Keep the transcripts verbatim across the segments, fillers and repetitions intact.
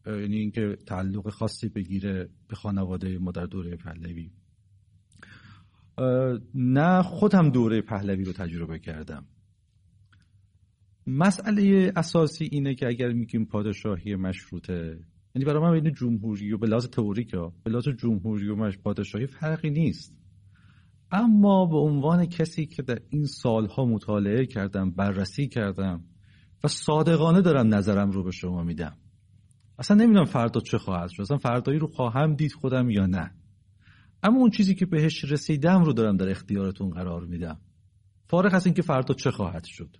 یعنی اینکه تعلق خاصی بگیره به خانواده ما در دوره پهلوی. نه خودم دوره پهلوی رو تجربه کردم. مسئله اساسی اینه که اگر میگیم پادشاهی مشروطه، یعنی برای من بین جمهوری و به لحاظ تئوریک ها به لحاظ جمهوری و پادشاهی فرقی نیست، اما به عنوان کسی که در این سالها مطالعه کردم، بررسی کردم و صادقانه دارم نظرم رو به شما میدم، اصلا نمیدونم فردا چه خواهد شد، اصلا فردایی رو خواهم دید خودم یا نه، اما اون چیزی که بهش رسیدم رو دارم در اختیارتون قرار میدم، فارغ از اینکه فردا چه خواهد شد.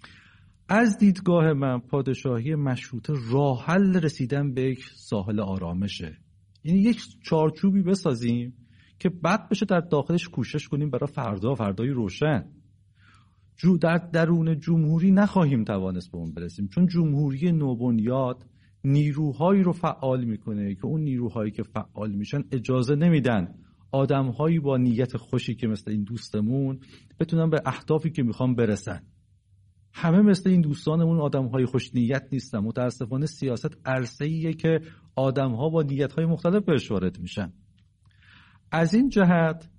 از دیدگاه من پادشاهی مشروطه راه حل رسیدن به یک ساحل آرامشه. یعنی یک چارچوبی بسازیم که بعد بشه در داخلش کوشش کنیم برای فردا، فردای روشن. جو در درون جمهوری نخواهیم توانست به اون برسیم، چون جمهوری نوبنیاد نیروهایی رو فعال میکنه که اون نیروهایی که فعال میشن اجازه نمیدن آدمهایی با نیت خوشی که مثل این دوستمون بتونن به اهدافی که میخوان برسن. همه مثل این دوستانمون آدم‌های خوش نیت نیستن. متاسفانه سیاست عرصه‌ایه که آدم‌ها با نیت‌های مختلف بهش وارد میشن. از این جهت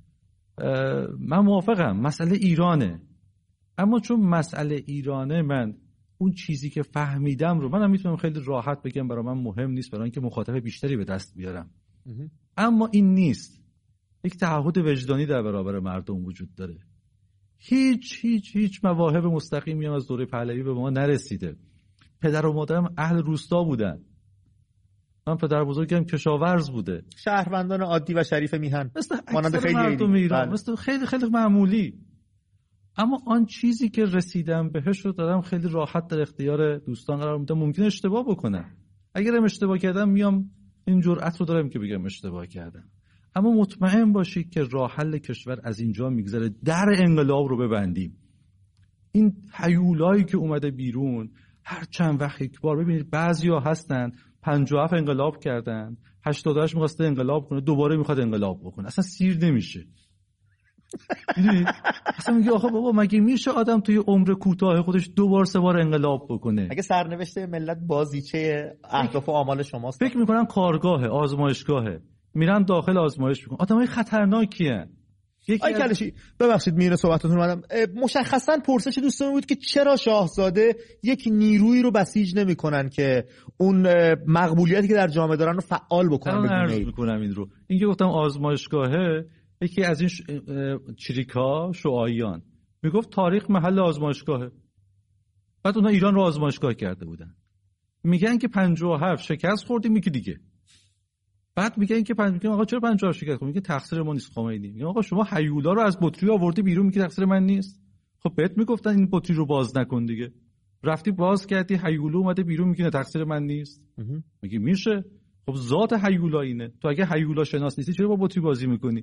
من موافقم مسئله ایرانه، اما چون مسئله ایرانه من اون چیزی که فهمیدم رو منم میتونم خیلی راحت بگم برای من مهم نیست، برای اینکه مخاطب بیشتری به دست بیارم. اما این نیست. یک تعهد وجدانی در برابر مردم وجود داره. هیچ هیچ هیچ مواهب مستقیمی هم از دوره پهلوی به ما نرسیده. پدر و مادرم اهل روستا بودن. من پدر بزرگم کشاورز بوده. شهروندان عادی و شریف میهن. مثل اکثر خیلی مردم ایران، مثل خیلی خیلی معمولی. اما آن چیزی که رسیدم بهش رو دارم خیلی راحت در اختیار دوستان قرار میدم. ممکنه اشتباه بکنم. اگرم اشتباه کردم میام این جرأت رو دارم که بگم اشتباه کردم. اما مطمئن باشید که راه حل کشور از اینجا میگذره. در انقلاب رو ببندیم. این هیولایی که اومده بیرون هر چند وقت یک بار، ببینید بعضیا هستن پنجاه و هفت انقلاب کردن، هشتاد و هشت می‌خواسته انقلاب کنه، دوباره میخواد انقلاب بکنه، اصلا سیر نمیشه. میدونید اصلا میگه آخه بابا مگه میشه آدم توی عمر کوتاه خودش دو بار سه بار انقلاب بکنه؟ اگه سرنوشت ملت بازیچه اهداف و آمال شماست، فکر میکنن کارگاهه، آزمایشگاهه، میرن داخل آزمایش میکنن. آدمای خطرناکیه. آی از... کلشی ببخشید میره صحبتتون اومدم. مشخصا پرسش دوستان بود که چرا شاهزاده یک نیرویی رو بسیج نمیکنن که اون مقبولیتی که در جامعه دارن رو فعال بکنن. من عرض میکنم این رو. این که گفتم آزمایشگاهه، یکی از این ش... چریکا شعاییان میگفت تاریخ محل آزمایشگاهه. بعد اونها ایران رو آزمایشگاه کرده بودن. میگن که پنجاه و هفت شکست خوردیم، میگه دیگه. بعد میگن که پنج میگن آقا چرا پنجاه شکست خوردیم؟ میگه تقصیر ما نیست، خمینی. میگه آقا شما هیولا رو از بطری آوردی بیرون، میگه تقصیر من نیست. خب بهت میگفتن این بطری رو باز نکن دیگه. رفتی باز کردی، هیولا اومده بیرون، میگه تقصیر من نیست. میگه میشه. خب ذات هیولا اینه. تو اگه هیولا شناس نیستی چرا با بطری بازی میکنی؟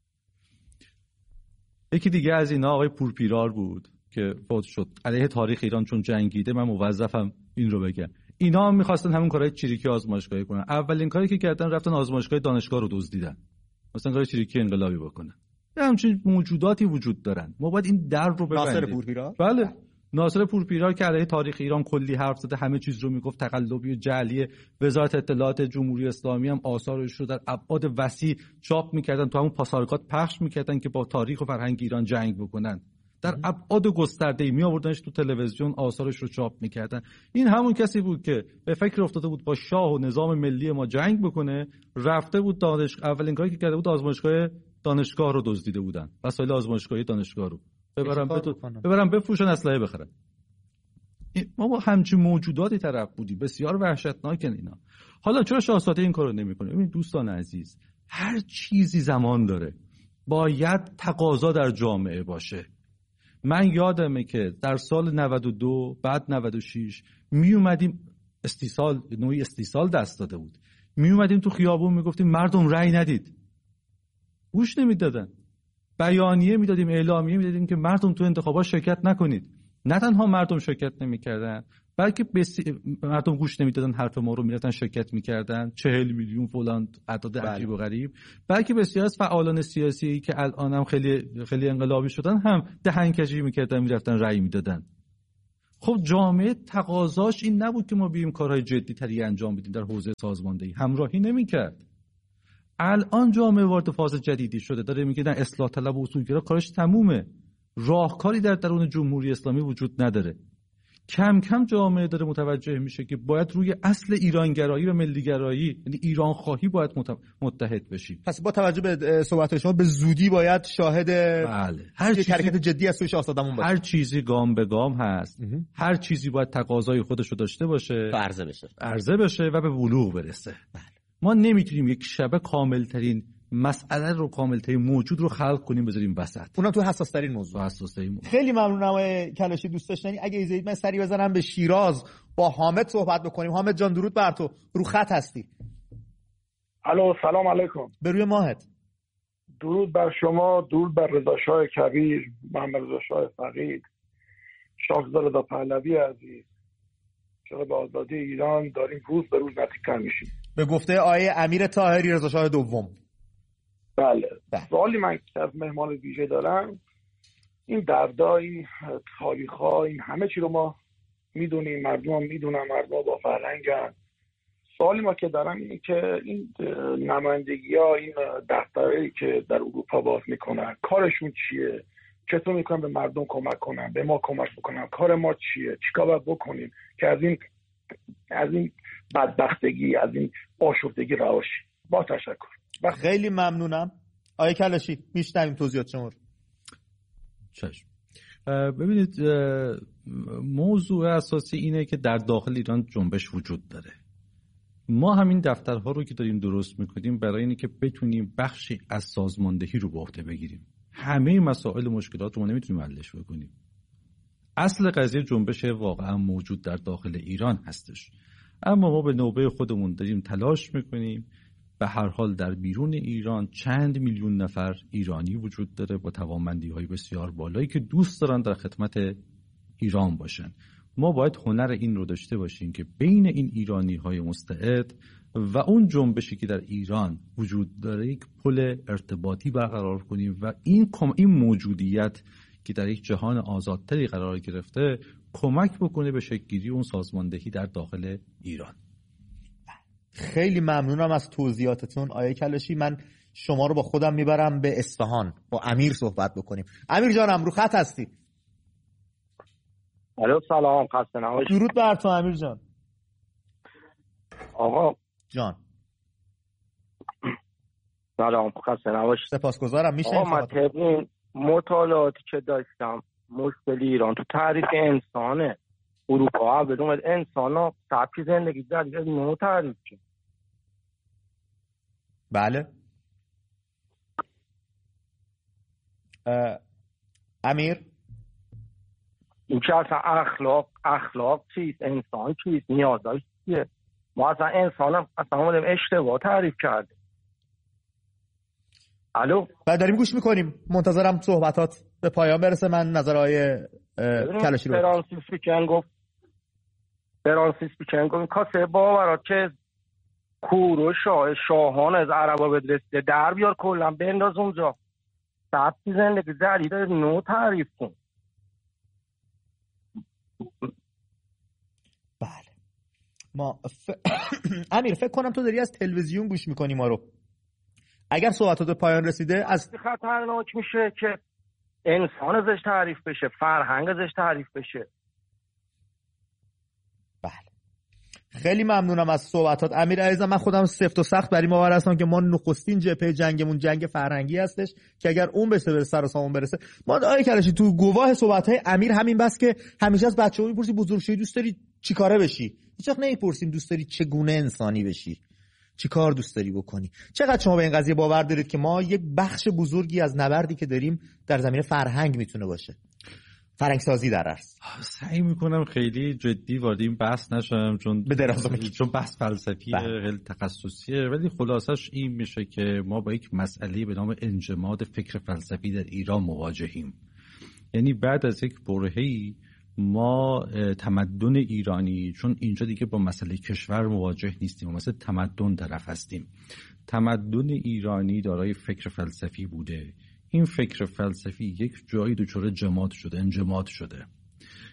یکی دیگه از اینا آقای پورپیرار بود که فوت شد علیه تاریخ ایران چون جنگیده. من موظفم این رو بگم. اینا هم می‌خواستن همون کارهای چریکی آزمایشگاهی کنن. اولین کاری که کردن رفتن آزمایشگاه دانشگاه رو دزدیدن. مثلا کار چریکی انقلابی بکنن. همچین موجوداتی وجود دارن. ما باید این در رو ببندیم. ناصر پورپیرار؟ بله. ناصر پورپیرار که علیه تاریخ ایران کلی حرف زده، همه چیز رو میگفت تقلبی و جعلی. وزارت اطلاعات جمهوری اسلامی هم آثارش رو در ابعاد وسیع چاپ می‌کردن، تو همون پاسارگاد پخش می‌کردن که با تاریخ و فرهنگ ایران جنگ بکنن. در ابعاد گسترده‌ای می آوردنش تو تلویزیون، آثارش رو چاپ می‌کردن. این همون کسی بود که به فکر افتاده بود با شاه و نظام ملی ما جنگ بکنه، رفته بود دانش اولین کاری که کرده بود آزمایشگاه دانشگاه رو دزدیده بودن. وسایل آزمایشگاهی دانشگاه رو ببرن ببرن بفروشن، اسلحه بخرن. ما با همچین موجوداتی طرف بودیم، بسیار وحشتناکن اینا. حالا چرا شاهزاده این کارو نمی‌کنه؟ ببین دوستان عزیز، هر چیزی زمان داره. باید تقاضا در جامعه باشه. من یادمه که در سال نود و دو بعد نود و شش می اومدیم، استیصال نوعی استیصال دست داده بود، می اومدیم تو خیابون میگفتیم مردم رأی ندید، گوش نمیدادن. بیانیه میدادیم، اعلامیه میدادیم که مردم تو انتخابات شرکت نکنید. نه تنها مردم شرکت نمیکردن، بلکه بسی... مردم گوش نمیدادن حرف ما رو، میرفتن شرکت میکردن. چهل میلیون فلان اعداد عجیب و غریب. بلکه بسیار از فعالان سیاسی که الان هم خیلی خیلی انقلابی شدن هم دهنکجی میکردن، میرفتن رأی میدادن. خب جامعه تقاضاش این نبود که ما بیایم کارهای جدی تری انجام بدیم در حوزه سازماندهی، همراهی نمی‌کرد. الان جامعه وارد فاز جدیدی شده، داره میگه نه اصلاح طلب و اصولگرا کارش تمومه، راهکاری در درون جمهوری اسلامی وجود نداره. کم کم جامعه داره متوجه میشه که باید روی اصل ایرانگرایی و ملیگرایی، یعنی ایران خواهی، باید متحد بشیم. پس با توجه به صحبت شما به زودی باید شاهد بله. هر چیزی حرکت جدی از سوی شاهزاده‌مون باشه. هر چیزی گام به گام هست. اه. هر چیزی باید تقاضای خودش رو داشته باشه، عرضه بشه. عرضه بشه و به بلوغ برسه. بله. ما نمیتونیم یک شبه کاملترین مسئله رو، کاملترین موجود رو خلق کنیم بذاریم وسط. اونم تو حساس ترین موضوع. حساس ترین موضوع. خیلی ممنونم آقای کلاشی. دوست داشتنی اگه اجازه بدید من سری بزنم به شیراز با حامد صحبت بکنیم. حامد جان درود بر تو، رو خط هستی. الو سلام علیکم. به روی ماهت. درود بر شما، درود بر رضا شاه کبیر، محمد رضا شاه فقید، شاهزاده رضا پهلوی عزیز. چرا به آزادی ایران داریم روز به روز نزدیک‌تر میشیم. به گفته آیه امیر طاهری رضا شاه دوم. بله. سوالی من که از مهمان ویژه دارم، این دردا، این تاریخ‌ها، این همه چی رو ما میدونیم، مردم هم میدونن، مردم با فرهنگن. سوالی ما که دارم اینه که این نمایندگی‌ها، این دفترهایی که در اروپا باز میکنن، کارشون چیه؟ چطور میکنن به مردم کمک کنن، به ما کمک بکنن؟ کار ما چیه؟ چیکار باید بکنیم که از این از این بدبختگی، از این آشفتگی رها شیم؟ با تشکر. خیلی ممنونم. آقای کلاشی میشنویم توضیحات شما رو. چشم. ببینید، موضوع اساسی اینه که در داخل ایران جنبش وجود داره. ما همین دفترها رو که داریم درست میکنیم برای اینه که بتونیم بخشی از سازماندهی رو به عهده بگیریم. همه مسائل مشکلات رو ما نمیتونیم حلش بکنیم. اصل قضیه جنبش واقعا موجود در داخل ایران هستش، اما ما به نوبه خودمون داریم تلاش میکنیم. به هر حال در بیرون ایران چند میلیون نفر ایرانی وجود داره با توانمندی‌های بسیار بالایی که دوست دارن در خدمت ایران باشن. ما باید هنر این رو داشته باشیم که بین این ایرانی‌های مستعد و اون جنبشی که در ایران وجود داره یک پل ارتباطی برقرار کنیم و این این موجودیت که در یک جهان آزادتری قرار گرفته کمک بکنه به شکل‌گیری اون سازماندهی در داخل ایران. خیلی ممنونم از توضیحاتتون آقای کلاشی. من شما رو با خودم میبرم به اصفهان با امیر صحبت بکنیم. امیر جانم رو خط هستی؟ الو سلام، خسته نباشید. درود بر تو امیر جان. آقا جان سلام، خسته نباشید. سپاسگزارم. میشه آقا من طبق مطالعاتی که داشتم مشکل ایران تو تعریف انسانه. اروپا بدون انسان ها سبک زندگی جدید نو تعریف کرد. بله امیر، این که اصلا اخلاق اخلاق چیست، انسان چیست، نیازش چیه؟ ما اصلا انسان هم اصلا همونم اشتباه تعریف کرده. الو بعد داریم گوش میکنیم، منتظرم صحبتات به پایان برسه. من نظرهای کلاشی رو فرانسیس بیکن گفت فرانسیس بیکن گفت کاسه باورات که کور و شاه شاهان از عربا بدرسته در بیار کلن بنداز اونجا. سبکی زندگی جدید نو تعریف کن. بله ما ف... امیر فکر کنم تو داری از تلویزیون گوش میکنی ما رو. اگر صحبتات به پایان رسیده از خطرناک میشه که انسان ازش تعریف بشه، فرهنگ ازش تعریف بشه. بله خیلی ممنونم از صحبتات امیر عزیزم. من خودم سفت و سخت بر این باور هستم که ما نخستین جبهه جنگمون جنگ فرهنگی هستش که اگر اون بشه برسه سر و سامون برسه. ما آقای کلاشی تو گواه صحبت‌های امیر همین بس که همیشه از بچه‌ها میپرسی بزرگ شدی دوست داری چیکاره بشی؟ هیچ وقت نمیپرسیم دوست داری چگونه انسانی بشی، چی کار دوست داری بکنی. چقدر شما به این قضیه باور دارید که ما یک بخش بزرگی از نبردی که داریم در زمینه فرهنگ میتونه باشه، فرهنگ سازی در اصل؟ سعی میکنم خیلی جدی وارد این بحث نشم چون به درازا چون بحث فلسفیه، خیلی تخصصیه، ولی خلاصش این میشه که ما با یک مسئله به نام انجماد فکر فلسفی در ایران مواجهیم. یعنی بعد از یک برهه‌ای ما تمدن ایرانی، چون اینجا دیگه با مسئله کشور مواجه نیستیم، مثلا تمدن طرف هستیم. تمدن ایرانی دارای فکر فلسفی بوده. این فکر فلسفی یک جایی دچار جماد شده، انجماد شده.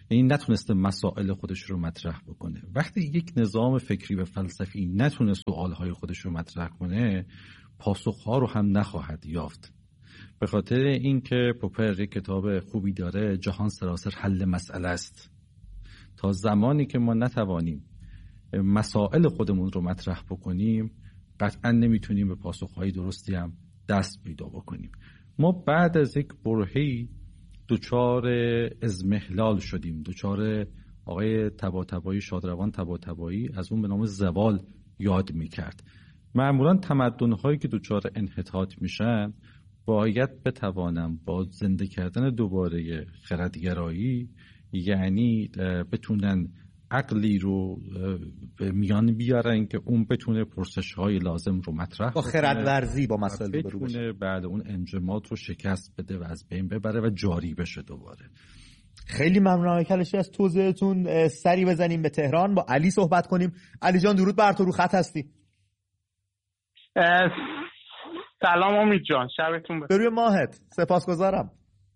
یعنی نتونسته مسائل خودش رو مطرح بکنه. وقتی یک نظام فکری و فلسفی نتونه سوالهای خودش رو مطرح کنه، پاسخها رو هم نخواهد یافت. به خاطر اینکه پوپر یک کتاب خوبی داره، جهان سراسر حل مسئله است. تا زمانی که ما نتوانیم مسائل خودمون رو مطرح بکنیم، قطعا نمیتونیم به پاسخهای درستی هم دست پیدا بکنیم. ما بعد از یک برهه‌ای دوچار اضمحلال شدیم، دوچار آقای طباطبایی، شادروان طباطبایی از اون به نام زوال یاد میکرد. معمولا تمدن‌هایی که دوچار انحطاط میشن باید بتوانم با زنده کردن دوباره خردگرایی، یعنی بتونن عقلی رو به میان بیارن که اون بتونه پرسش‌های لازم رو مطرح با خردورزی با مسائل رو بتونه بعد اون انجماد رو شکست بده و از بین ببره و جاری بشه دوباره. خیلی ممنونم آقای کلاشی از توضیحتون. سری بزنیم به تهران، با علی صحبت کنیم. علی جان درود بر تو، رو خط هستی. سلام امید جان، شبتون بخیر. به روی ماهت، سپاسگزارم.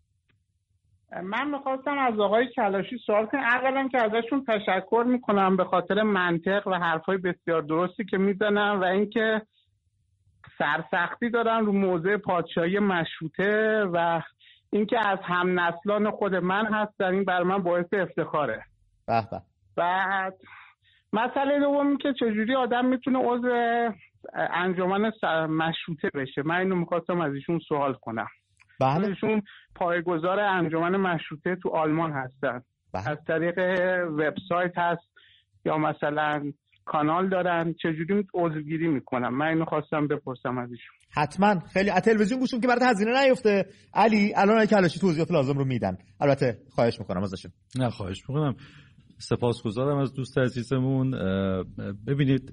من میخواستم از آقای کلاشی سوال کنم. اولا که ازشون تشکر میکنم به خاطر منطق و حرفای بسیار درستی که میزنن و اینکه سرسختی دارن رو موضوع پادشاهی مشروطه و اینکه از هم نسلان خود من هستن. این برای من باعث افتخاره. به به. بعد مسئله دوم که چجوری آدم میتونه عضو انجمن مشروطه بشه، من اینو میخواستم از ایشون سوال کنم. بله. ایشون پایه‌گذار انجمن مشروطه تو آلمان هستن. بله. از طریق وبسایت هست یا مثلا کانال دارن، چجوری عضوگیری میکنن؟ من اینو خواستم بپرسم از ایشون. حتما. خیلی از تلویزیون گوشون که برات هزینه نیفته. علی الان آقای کلاشی توضیحات لازم رو میدن. البته خواهش میکنم ازشون. نه خواهش میکنم. سپاسگزارم از دوست عزیزمون. ببینید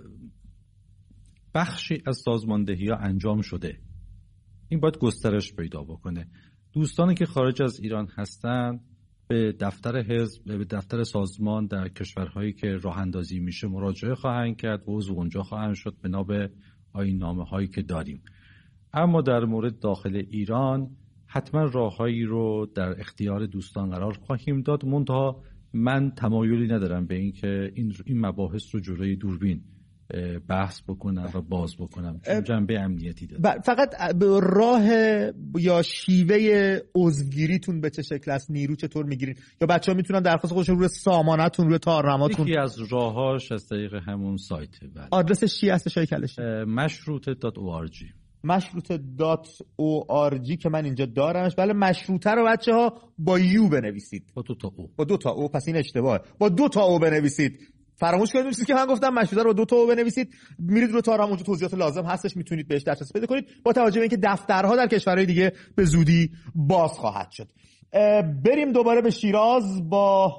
بخشی از سازماندهی ها انجام شده، این باید گسترش پیدا بکنه. دوستانی که خارج از ایران هستن به دفتر حزب، به دفتر سازمان در کشورهایی که راه اندازی میشه مراجعه خواهند کرد و عضو اونجا خواهند شد بنا به آیین‌نامه هایی که داریم. اما در مورد داخل ایران حتما راههایی رو در اختیار دوستان قرار خواهیم داد. منتها من تمایلی ندارم به اینکه این این مباحث رو جلوی دوربین بحث بکنم و باز بکنم، چون جنبه امنیتی داره. فقط راه یا شیوه عضوگیریتون به چه شکل است؟ نیرو چطور میگیرین؟ یا بچه‌ها میتونن درخواست خودشون روی سامانه‌تون، روی تارنماتون؟ یکی از راهاش از طریق همون سایته. بله. آدرسش چی هستش آقای کلاشی؟ مشروطه دات او آر جی. مشروطه دات او آر جی که من اینجا دارمش. بله، مشروطه رو بچه‌ها با یو بنویسید. با دو تا او. با دو تا او، پس این اشتباهه. با دو تا او بنویسید. فراموش کنید چیزی که من گفتم، مشروطه رو دو تا او بنویسید. میرید رو تارم، اونجا توضیحات لازم هستش، میتونید بهش دسترسی پیدا کنید. با توجه به اینکه دفترها در کشورهای دیگه به زودی باز خواهد شد. بریم دوباره به شیراز با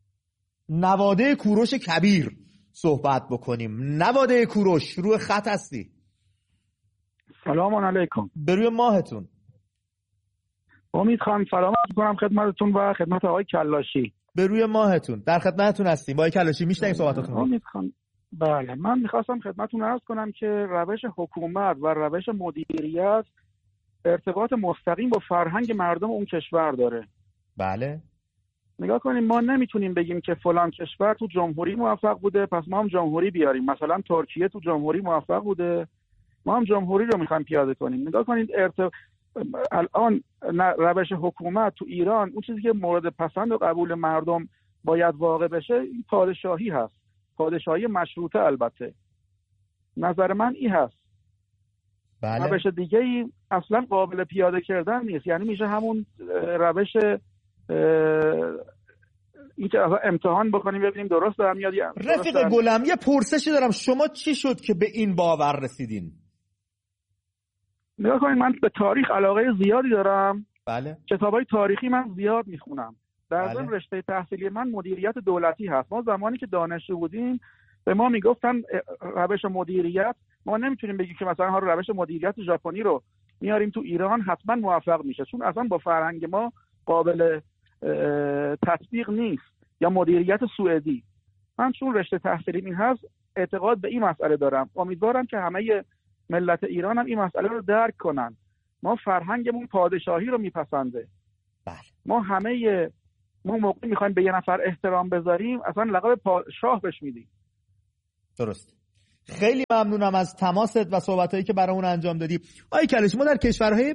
نواده کوروش کبیر صحبت بکنیم. نواده کوروش، روی خط هستی. سلام علیکم. به روی ماهتون. امید خان سلام می‌کنم خدمتتون و خدمت آقای کلاشی. به روی ماهتون، در خدمتتون هستیم. با آقای کلاشی میشنویم صحبتاتون رو. امید خان بله، من می‌خواستم خدمتتون عرض کنم که روش حکومت و روش مدیریت ارتباط مستقیم با فرهنگ مردم اون کشور داره. بله. نگاه کنیم، ما نمیتونیم بگیم که فلان کشور تو جمهوری موفق بوده پس ما هم جمهوری بیاریم. مثلا ترکیه تو جمهوری موفق بوده، ما هم جمهوری رو میخوایم پیاده کنیم. نگاه کنید ارتب... الان روش حکومت تو ایران، اون چیزی که مورد پسند و قبول مردم باید واقع بشه، این پادشاهی هست. پادشاهی مشروطه. البته نظر من این هست. بله. روش دیگه ای اصلا قابل پیاده کردن نیست. یعنی میشه همون روش این که امتحان بکنیم ببینیم درست دارم میاد. رفیق گلم یه پرسشی دارم، شما چی شد که به این باور رسیدین؟ نگاه کنید، من به تاریخ علاقه زیادی دارم. بله. کتابای تاریخی من زیاد میخونم. در ضمن بله. رشته تحصیلی من مدیریت دولتی هست. ما زمانی که دانشجو بودیم به ما میگفتن روش مدیریت، ما نمیتونیم بگیم که مثلا ها روش مدیریت ژاپنی رو میاریم تو ایران حتما موفق میشه، چون اصلا با فرهنگ ما قابل تطبیق نیست. یا مدیریت سوئدی. من چون رشته تحصیلی این هست اعتقاد به این مسئله دارم. امیدوارم که همه ملت ایران هم این مسئله رو درک کنن. ما فرهنگمون پادشاهی رو میپسنده. بله. ما همه ما موقعی میخوایم به یه نفر احترام بذاریم اصلا لقب شاه بهش میدیم. درست. خیلی ممنونم از تماست و صحبتایی که برامون انجام دادی. آقای کلاشی، ما در کشورهای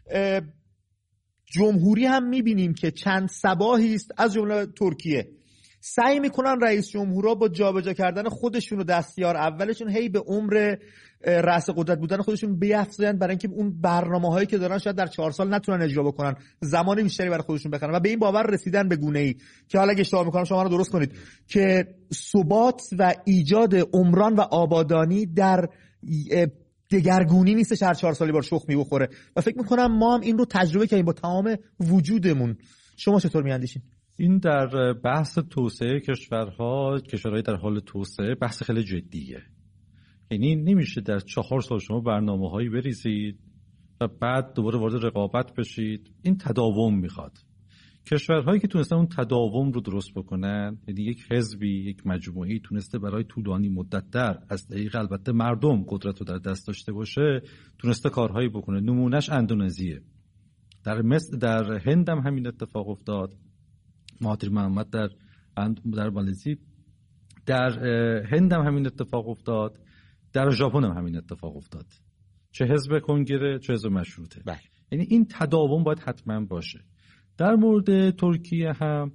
جمهوری هم میبینیم که چند صباحی است از جمله ترکیه سعی میکنن رئیس جمهورها با جابجا کردن خودشون و دستیار اولشون هی به عمر رأس قدرت بودن خودشون بیفزایند برای اینکه اون برنامه‌هایی که دارن شاید در چهار سال نتونن اجرا بکنن، زمان بیشتری برای خودشون بخرن و به این باور رسیدن به گونه‌ای که حالا اگه اشتباه میکنم شما رو درست کنید که ثبات و ایجاد عمران و آبادانی در دگرگونی نیستش هر چهار سالی بار شخم می‌بخوره و فکر میکنم ما هم این رو تجربه کردیم با تمام وجودمون. شما چطور میاندیشین؟ این در بحث توسعه کشورها، کشورهای در حال توسعه بحث خیلی جدیه. یعنی نمیشه در چهار سال شما برنامه‌هایی بریزید و بعد دوباره وارد رقابت بشید. این تداوم میخواد. کشورهایی که تونستن اون تداوم رو درست بکنن، یعنی یک حزبی، یک مجموعه‌ای تونسته برای طولانی مدت‌تر از طریق البته مردم قدرت رو در دست داشته باشه، تونسته کارهایی بکنه. نمونهش اندونزیه. در مصر، در هند هم همین اتفاق افتاد. مهاتیر محمد در در مالزی، در هند هم همین اتفاق افتاد، در ژاپن هم همین اتفاق افتاد. چه حزب کنگره چه حزب مشروطه. بله. یعنی این تداوم باید حتما باشه. در مورد ترکیه هم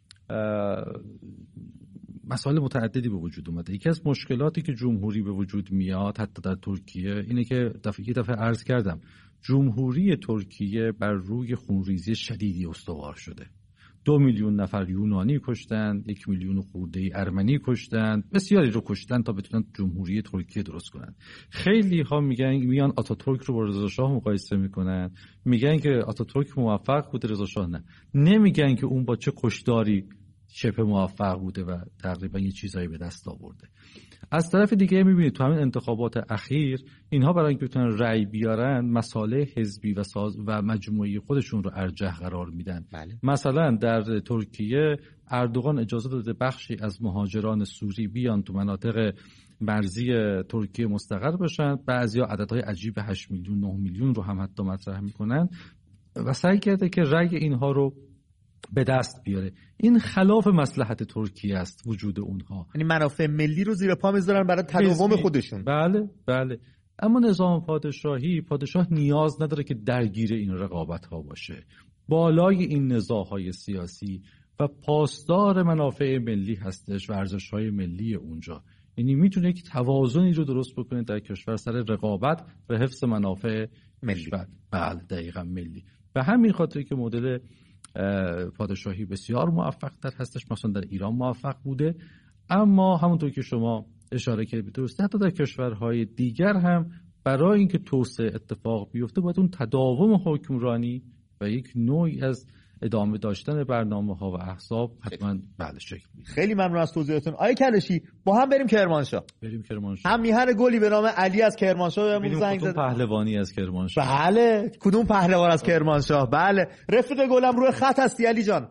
مسائل متعددی به وجود اومده. یکی از مشکلاتی که جمهوری به وجود میاد حتی در ترکیه اینه که دفعه یه دفعه عرض کردم جمهوری ترکیه بر روی خونریزی شدیدی استوار شده. دو میلیون نفر یونانی کشتن، یک میلیون خورده ارمنی کشتن، بسیاری رو کشتن تا بتونن جمهوری ترکیه درست کنن. خیلی ها میگن میان آتاتورک رو با رضا شاه مقایسه میکنن، میگن که آتاتورک موفق بوده رضا شاه نه. نمیگن که اون با چه کشداری شبه موفق بوده و تقریبا یه چیزایی به دست آورده. از طرف دیگه میبینید تو همین انتخابات اخیر اینها برای اینکه بتونن رأی بیارن مصالح حزبی و ساز و مجموعی خودشون رو ارجح قرار میدن. بله. مثلا در ترکیه اردوغان اجازه داده بخشی از مهاجران سوری بیان تو مناطق مرزی ترکیه مستقر بشن. بعضیا عددهای عجیب هشت میلیون نه میلیون رو هم حتی مطرح میکنن و سعی کرده که رأی اینها رو به دست بیاره. این خلاف مصلحت ترکیه است وجود اونها. یعنی منافع ملی رو زیر پا میذارن برای تداوم خودشون. بله بله. اما نظام پادشاهی، پادشاه نیاز نداره که درگیر این رقابت ها باشه. بالای این نزاعهای سیاسی و پاسدار منافع ملی هستش و ارزش های ملی اونجا. یعنی میتونه یک توازنی رو درست بکنه در کشور سر رقابت و حفظ منافع ملی. بله دقیقاً ملی. به همین خاطر که مدل پادشاهی بسیار موفق تر هستش، مثلا در ایران موفق بوده، اما همونطور که شما اشاره کردید درسته حتی در کشورهای دیگر هم برای اینکه توسعه اتفاق بیفته باید اون تداوم حکمرانی و یک نوعی از ادامه داشتن برنامه‌ها و احزاب حتما بله شکل می‌گیره. خیلی ممنون از توضیحاتتون. آقای کلاشی با هم بریم کرمانشاه. بریم کرمانشاه. هم میهن گلی به نام علی از کرمانشاه بهمون زنگ زد. پهلوانی از کرمانشاه. بله، کدوم پهلوان از کرمانشاه؟ بله، رفیق گلم روی خط هستی علی جان.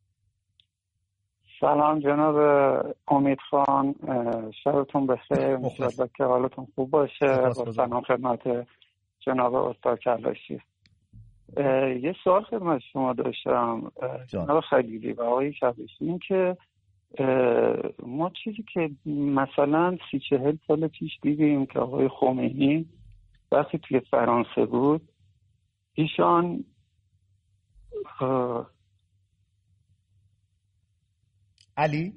سلام جناب امید خان، شبتون بخیر، انشالله که حالتون خوب باشه. با سلام خدمت جناب استاد کلاشی. یه سوال خدمت شما داشتم جناب خلیلی و آقای شبشی، این که ما چیزی که مثلا سی چهل سال پیش دیدیم که آقای خمینی وقتی توی فرانسه بود ایشان علی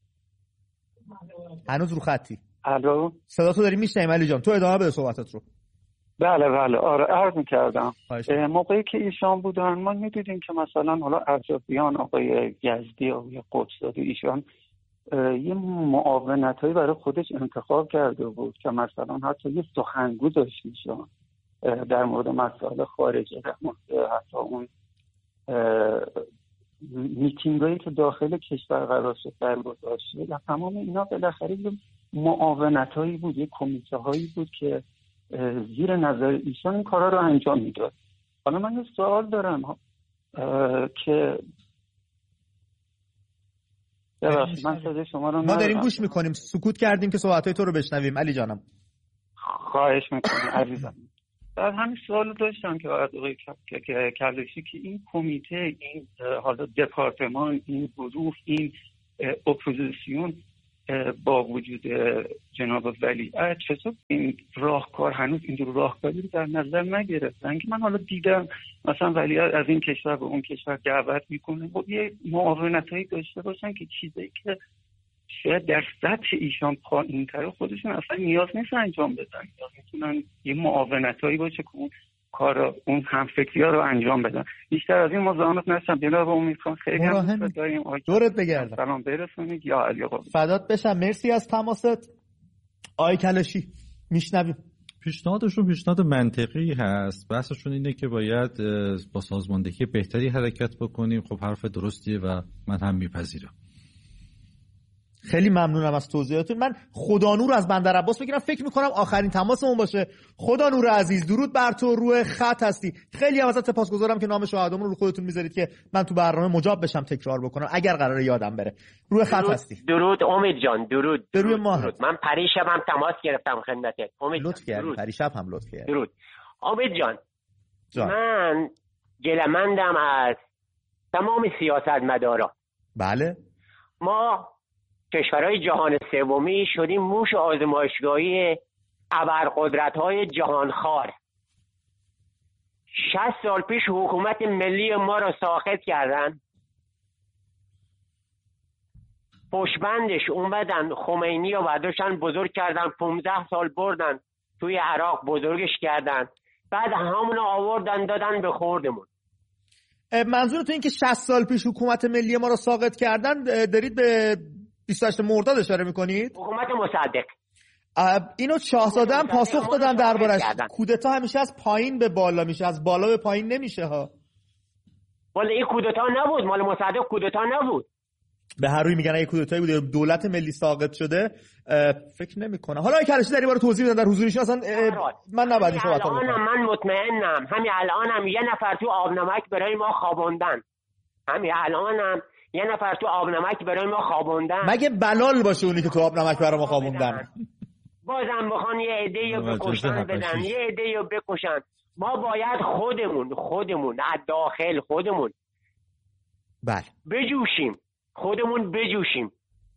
هنوز رو خطی؟ الو صدا تو داریم میشنیم علی جان، تو ادامه بده صحبتت رو. بله بله آره عرض می‌کردم موقعی که ایشان بودن ما می‌دیدیم که مثلا حالا ارجابیان آقای یزدی آقای قدس‌زاده ایشان یه معاونتایی برای خودش انتخاب کرده بود که مثلا حتی یه سخنگو داشت ایشان در مورد مسائل خارجی، در مورد حتی اون میتینگایی که داخل کشور قرار شد برگزار شد و تمام اینا بالاخره یه معاونتایی بود، یه کمیته‌هایی بود که زیر نظر ایشان این کارا رو انجام میداد. حالا من یه سوال دارم که ببخشید من صدای شما رو ما داریم گوش میکنیم، سکوت کردیم که صحبتای تو رو بشنویم علی جانم. خواهش میکنم عزیزم. بعد همین سوالو داشتم که از آقای کلاشی که این کمیته، این حالا دپارتمان، این گروه، این اپوزیسیون با وجود جناب ولیعهد چطور این راهکار هنوز این راهکاری رو در نظر نگرفتن که من حالا دیدم مثلا ولیعهد از این کشور به اون کشور دعوت میکنه، خب یه معاونتایی داشته باشن که چیزایی که شاید در سطح ایشان پایین‌تر خودشون اصلا نیاز نیست انجام بدن، نیاز میتونن یه معاونتایی باشه که اون کار اون همفکری‌ها رو انجام بدن. بیشتر از این مزاحمت نشم. جناب امیدخان خیلی هم داریم دورت بگردم. سلام برسونید یا علی آقا. فدات بشم، مرسی از تماست. آقای کلاشی میشنویم. پیشنهادشون پیشنهاد منطقی هست. بحثشون اینه که باید با سازماندهی بهتری حرکت بکنیم. خب حرف درستیه و من هم میپذیرم. خیلی ممنونم از توضیحاتتون. من خدا نور از بندر عباس بگیرم، فکر میکنم آخرین تماسمون باشه. خدا نور عزیز، درود بر تو، روی خط هستی. خیلی هم ازت سپاسگزارم که نام شهادامون رو خودتون میذارید که من تو برنامه مجاب بشم تکرار بکنم اگر قراره یادم بره. روی خط درود، هستی. درود امید جان، درود. به روی ماه. من پریشب هم تماس گرفتم خدمتت. امید لطف کردی، پریشب هم لطف کردی. درود. امید جان. جان. من گلمندم از تمام سیاستمدارا. بله. ما کشورهای جهان سومی شدیم موش آزمایشگاهی ابرقدرت‌های جهانخوار. شصت سال پیش حکومت ملی ما را ساخت کردن، پشبندش اومدن خمینی رو برداشتن بزرگ کردن، پانزده سال بردن توی عراق بزرگش کردن، بعد همونو آوردن دادن به خوردمون. منظورتون این که شصت سال پیش حکومت ملی ما رو ساقط کردن دارید به بیست و هشت مرداد اشاره میکنید؟ حکومت مصدق. اینو شاهزاده هم پاسخ دادن دربارش. کودتا همیشه از پایین به بالا میشه، از بالا به پایین نمیشه ها. والا این کودتا نبود، مال مصدق کودتا نبود. به هر روی میگن اگه کودتایی بوده دولت ملی ساقط شده فکر نمیکنه. حالا کلاشی در این باره توضیح بدن در حضورشون. اصلا من نباید این صحبت رو بکنم. من مطمئنم همین الانم یه نفر تو آب نمک برای ما خوابوندن. همین الانم یه نفر تو آب نمک برای ما خوابوندن. مگه بلال باشه اونی که تو آب نمک برای ما خوابوندن؟ بازم بخوان یه عده‌ای رو بکشن بدن، یه عده‌ای رو بکشن. ما باید خودمون خودمون از داخل خودمون بله بجوشیم، خودمون بجوشیم.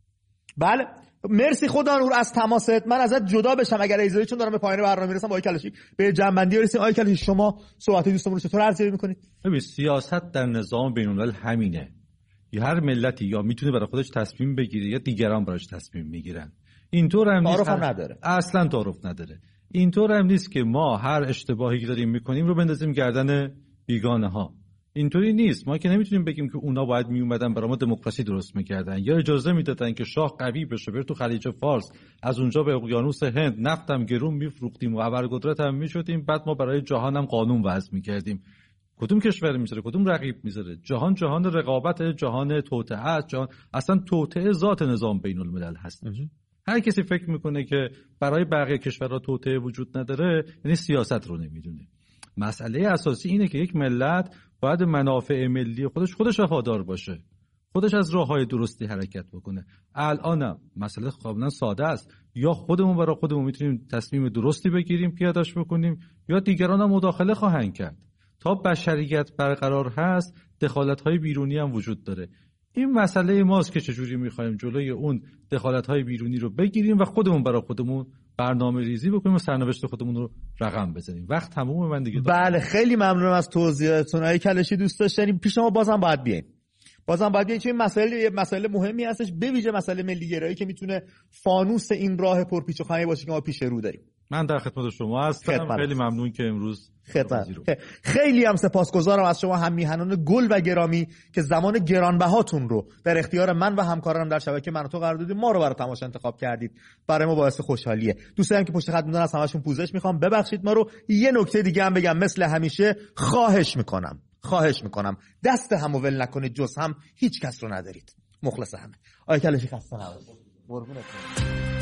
بله مرسی خدا نور از تماست. من ازت جدا بشم اگر اجازه، چون دارم به پایان برنامه میرسم. آقای کلاشی به جنبندی برسیم. آقای کلاشی شما صحبت دوستمون رو چطور ارزیابی میکنید؟ ببین سیاست در نظام بین‌الملل همینه. یا هر ملتی یا میتونه برای خودش تصمیم بگیره یا دیگران براش تصمیم میگیرن. اینطور هم نیست. تعارف نداره. اصلا تعارف نداره. اینطور هم نیست که ما هر اشتباهی که داریم میکنیم رو بندازیم گردن بیگانه ها. اینطوری نیست. ما که نمیتونیم بگیم که اونا باید میومدن برای ما دموکراسی درست میکردن یا اجازه میدادن که شاه قوی بشه بره تو خلیج فارس، از اونجا به اقیانوس هند نفتم گرون میفروختیم و ابرقدرت هم میشدیم، بعد ما برای جهان هم قانون وضع میکردیم. کدوم کشور میذاره، کدوم رقیب میذاره؟ جهان جهان رقابت، جهان توطئه، جهان اصلا توطئه ذات نظام بین الملل هست. هر کسی فکر میکنه که برای بقیه کشورها توطئه وجود نداره یعنی سیاست رو نمیدونه. مسئله اساسی اینه که یک ملت باید منافع ملی خودش خودش وفادار باشه، خودش از راههای درستی حرکت بکنه. الانم مسئله کاملا ساده است، یا خودمون برای خودمون میتونیم تصمیم درستی بگیریم پیاده‌اش بکنیم، یا دیگران هم مداخله خواهند کرد. تا بشریت برقرار هست دخالت‌های بیرونی هم وجود داره. این مسئله ماست که چجوری می‌خوایم جلوی اون دخالت‌های بیرونی رو بگیریم و خودمون برای خودمون برنامه ریزی بکنیم و سرنوشت خودمون رو رقم بزنیم. وقت تمومه. من دیگه بله خیلی ممنونم از توضیحاتتون. آقای کلاشی دوست داشتنی پیش ما بازم باید بیاین. بازم باید بیاین چون این مسئله یه مسئله مهمی هستش، به ویژه مسئله ملی گرایی که میتونه فانوس این راه پرپیچ و خمی باشه که ما پیش رو داریم. من در خدمت شما هستم. خیلی ممنون که امروز خدمت. خیلی هم سپاسگزارم از شما هم میهنان گل و گرامی که زمان گرانبهاتون رو در اختیار من و همکارانم در شبکه من و تو قرار دادید، ما رو برای تماشا انتخاب کردید. برای ما باعث خوشحالیه. دوستان که پشت خط میدونن از همشون پوزش میخوام، ببخشید ما رو. یه نکته دیگه هم بگم، مثل همیشه خواهش میکنم خواهش میکنم دست همو ول نکنید، جز هم هیچ کس رو ندارید. مخلص همه. آقای کلاشی خسته نباشید. قربونتون.